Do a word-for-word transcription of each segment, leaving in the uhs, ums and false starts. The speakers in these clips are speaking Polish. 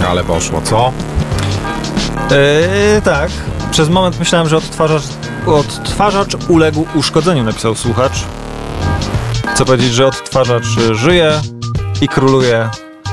Ale poszło, co? Yy, tak. Przez moment myślałem, że odtwarzacz, odtwarzacz uległ uszkodzeniu, napisał słuchacz. Chcę powiedzieć, że odtwarzacz żyje i króluje.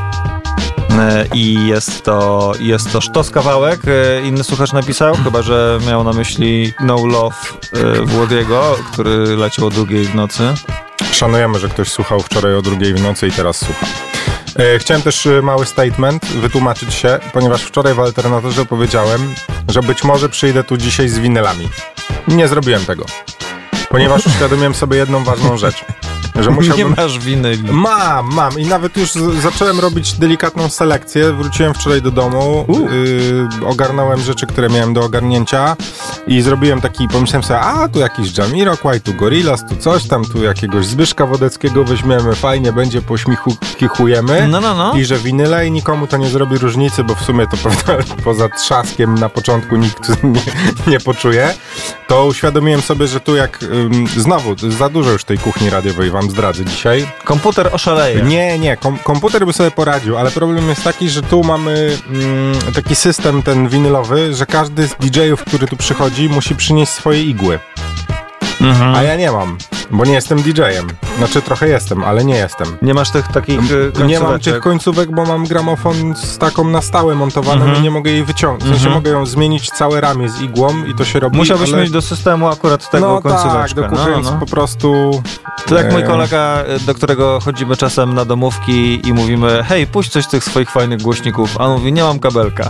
I jest to, jest to sztos kawałek. Inny słuchacz napisał, chyba że miał na myśli No Love Włodiego, który leciał o drugiej w nocy. Szanujemy, że ktoś słuchał wczoraj o drugiej w nocy i teraz słucha. Chciałem też mały statement, wytłumaczyć się, ponieważ wczoraj w Alternatorze powiedziałem, że być może przyjdę tu dzisiaj z winylami. Nie zrobiłem tego, ponieważ uświadomiłem sobie jedną ważną rzecz. Że musiałbym... Nie masz winyli. Mam, mam i nawet już z- zacząłem robić delikatną selekcję. Wróciłem wczoraj do domu, yy, ogarnąłem rzeczy, które miałem do ogarnięcia i zrobiłem taki, pomyślałem sobie, a tu jakiś Jamiroquai, tu Gorillaz, tu coś tam, tu jakiegoś Zbyszka Wodeckiego weźmiemy, fajnie będzie, pośmichujemy. No, no, no. I że winyle i nikomu to nie zrobi różnicy, bo w sumie to prawda, poza trzaskiem na początku nikt nie, nie poczuje. To uświadomiłem sobie, że tu jak ym, znowu, za dużo już tej kuchni radiowej wam zdradzę dzisiaj. Komputer oszaleje. Nie, nie, kom- komputer by sobie poradził, ale problem jest taki, że tu mamy mm, taki system ten winylowy, że każdy z didżejów, który tu przychodzi, musi przynieść swoje igły. Mhm. A ja nie mam, bo nie jestem didżejem. Znaczy trochę jestem, ale nie jestem. Nie masz tych takich końcówek? Nie mam tych końcówek, bo mam gramofon z taką na stałe montowaną mhm. i nie mogę jej wyciągnąć. W sensie mhm. mogę ją zmienić całe ramię z igłą i to się robi. Musiałbyś ale... mieć do systemu akurat tego no końcóweczkę. Tak, dokupując no, no. po prostu... To jak mój kolega, do którego chodzimy czasem na domówki i mówimy, hej, puść coś z tych swoich fajnych głośników, a on mówi, nie mam kabelka.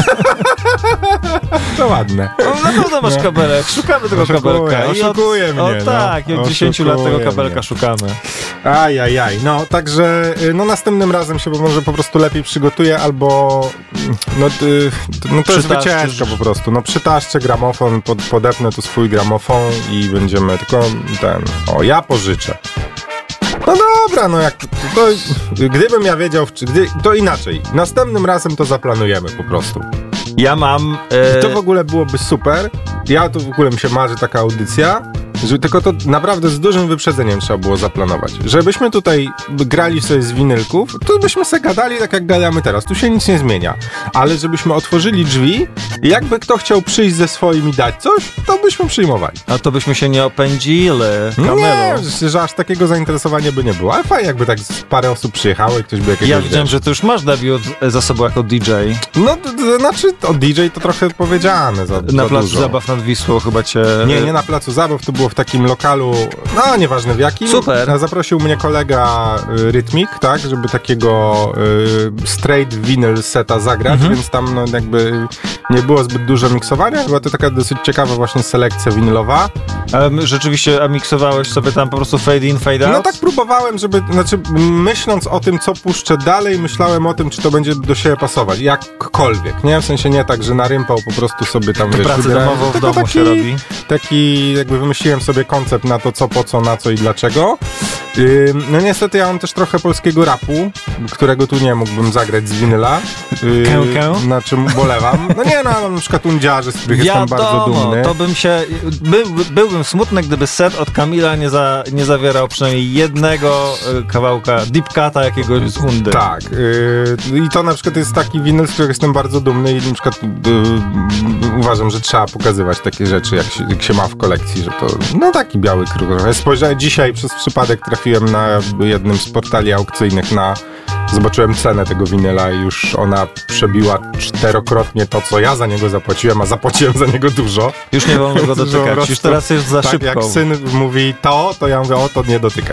To ładne. No, na pewno masz no. kabelek, szukamy tego Oszukuje, kabelka. Oszukuje mnie. O tak, i od dziesięciu lat tego kabelka mnie. szukamy. Ajajaj, no także no następnym razem się może po prostu lepiej przygotuję, albo no, no to jest wycieczka po prostu. No przytaszczę gramofon, pod, podepnę tu swój gramofon i będziemy tylko ten, o ja pożyczę. No dobra, no jak to, to gdybym ja wiedział, gdy, to inaczej. Następnym razem to zaplanujemy po prostu. Ja mam... Yy... To w ogóle byłoby super. Ja tu w ogóle mi się marzy taka audycja, że tylko to naprawdę z dużym wyprzedzeniem trzeba było zaplanować. Żebyśmy tutaj grali sobie z winylków, to byśmy sobie gadali tak jak gadamy teraz. Tu się nic nie zmienia. Ale żebyśmy otworzyli drzwi i jakby kto chciał przyjść ze swoim i dać coś, to byśmy przyjmowali. A to byśmy się nie opędzili, Kamelu. Nie, że, że aż takiego zainteresowania by nie było. Ale fajnie jakby tak parę osób przyjechało i ktoś by jakiegoś... Ja widziałem, że ty już masz debiut za sobą jako D J. No, to, to znaczy o D J to trochę powiedziane za, Na za placu dużo. Zabaw nad Wisłą chyba cię... Nie, nie na placu Zabaw, to było w takim lokalu, no nieważne w jakim. Super. Zaprosił mnie kolega y, Rytmik, tak, żeby takiego y, straight vinyl seta zagrać, mhm. więc tam no jakby nie było zbyt dużo miksowania, była to taka dosyć ciekawa właśnie selekcja winylowa. Ale rzeczywiście, a miksowałeś sobie tam po prostu fade in, fade out? No tak próbowałem, żeby, znaczy myśląc o tym, co puszczę dalej, myślałem o tym, czy to będzie do siebie pasować, jakkolwiek, nie? W sensie nie tak, że na rympał po prostu sobie tam, wiesz, pracę domową w domu taki, się robi. Taki, jakby wymyśliłem sobie koncept na to, co, po co, na co i dlaczego. Yy, no niestety ja mam też trochę polskiego rapu, którego tu nie mógłbym zagrać z winyla. Yy, Kękę? Na czym bolewam. No nie, no mam na przykład undziarzy, z których Wiadomo, jestem bardzo dumny. To bym się, by, byłbym smutny, gdyby set od Kamila nie, za, nie zawierał przynajmniej jednego y, kawałka deep cut'a jakiegoś z Undy. Tak. Yy, I to na przykład jest taki winyl, z którego jestem bardzo dumny i na przykład yy, uważam, że trzeba pokazywać takie rzeczy, jak się, jak się ma w kolekcji, że to no taki biały kruk. Spojrzałem dzisiaj przez przypadek, trafiłem na jednym z portali aukcyjnych na zobaczyłem cenę tego winyla i już ona przebiła czterokrotnie to, co ja za niego zapłaciłem, a zapłaciłem za niego dużo. Już nie wolno go dotykać, prostu, już teraz jest za tak, szybko. Jak syn mówi to, to ja mówię, o to nie dotykaj.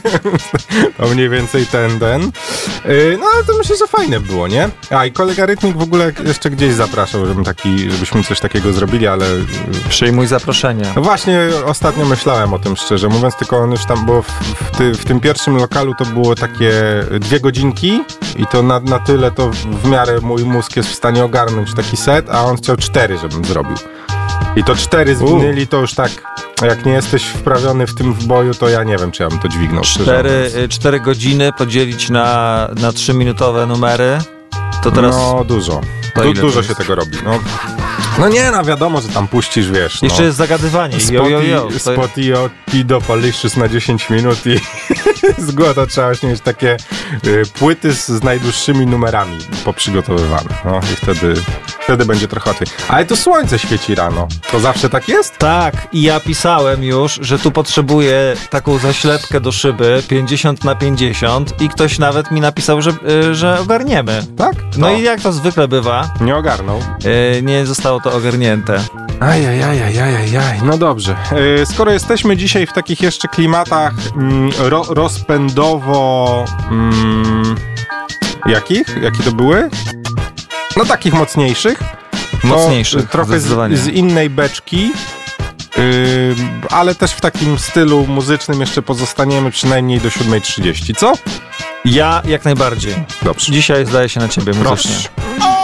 To mniej więcej ten, ten. Yy, no ale to myślę, że fajne było, nie? A i kolega Rytmik w ogóle jeszcze gdzieś zapraszał, żebym taki, żebyśmy coś takiego zrobili, ale... Przyjmuj zaproszenie. No właśnie ostatnio myślałem o tym, szczerze mówiąc, tylko on już tam, bo w, w, ty, w tym pierwszym lokalu to było takie dwie godzinki i to na, na tyle to w miarę mój mózg jest w stanie ogarnąć taki set, a on chciał cztery, żebym zrobił. I to cztery z winyli to już tak, jak nie jesteś wprawiony w tym w boju, to ja nie wiem, czy ja bym to dźwignął. Cztery, cztery godziny podzielić na, na trzyminutowe numery, to teraz... No dużo, du, dużo się tego robi. No. No nie, no wiadomo, że tam puścisz, wiesz. Jeszcze no. jest zagadywanie. Spot i Dopalicious na dziesięć minut i... z głota trzeba właśnie mieć takie y, płyty z, z najdłuższymi numerami poprzygotowywane. No i wtedy, wtedy będzie trochę łatwiej. Ale to słońce świeci rano. To zawsze tak jest? Tak, i ja pisałem już, że tu potrzebuję taką zaślepkę do szyby pięćdziesiąt na pięćdziesiąt i ktoś nawet mi napisał, że, y, że ogarniemy. Tak? No, no i jak to zwykle bywa, nie ogarnął. Y, nie zostało to ogarnięte. Ajajajajajaj, no dobrze. Yy, skoro jesteśmy dzisiaj w takich jeszcze klimatach mm, ro, rozpędowo... Mm, jakich? Jakie to były? No takich mocniejszych. Mocniejszych, no, trochę z, z innej beczki, yy, ale też w takim stylu muzycznym jeszcze pozostaniemy przynajmniej do siódma trzydzieści, co? Ja jak najbardziej. Dobrze. Dzisiaj zdaje się na ciebie muzycznie. Proszę.